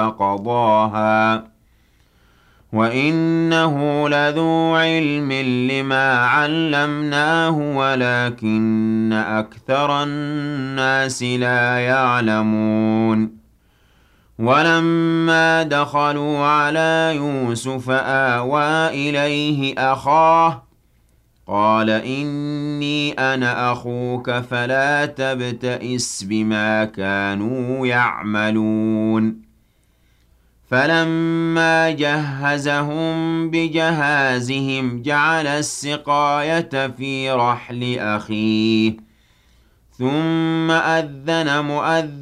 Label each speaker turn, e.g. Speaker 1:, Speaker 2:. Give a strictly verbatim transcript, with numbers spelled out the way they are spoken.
Speaker 1: فقضاها وإنه لذو علم لما علمناه ولكن أكثر الناس لا يعلمون ولما دخلوا على يوسف آوى إليه أخاه قال إني أنا أخوك فلا تبتئس بما كانوا يعملون فلما جهزهم بجهازهم جعل السقاية في رحل أخيه ثم أذن مؤذن